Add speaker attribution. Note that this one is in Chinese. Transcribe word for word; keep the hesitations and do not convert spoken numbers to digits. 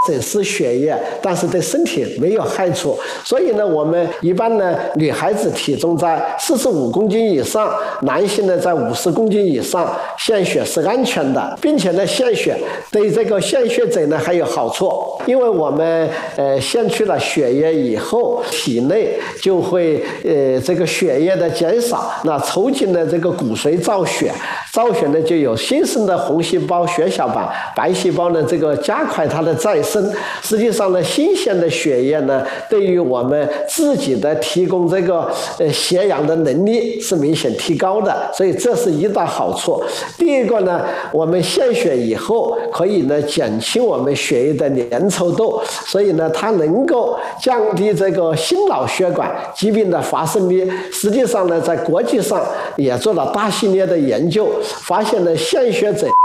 Speaker 1: 损失血液，但是对身体没有害处。所以呢，我们一般呢，女孩子体重在四十五公斤以上，男性呢在五十公斤以上，献血是安全的，并且呢，献血对这个献血者呢还有好处，因为我们呃献去了血液以后，体内就会呃这个血液的减少，那促进了这个骨髓造血，造血呢就有新生的红细胞、血小板、白细胞呢这个加快它的再生。实际上呢，新鲜的血液呢，对于我们自己的提供这个呃血氧的能力是明显提高的，所以这是一大好处。第一个呢，我们献血以后可以呢减轻我们血液的粘稠度，所以呢它能够降低这个心脑血管疾病的发生率。实际上呢，在国际上也做了大系列的研究，发现呢献血者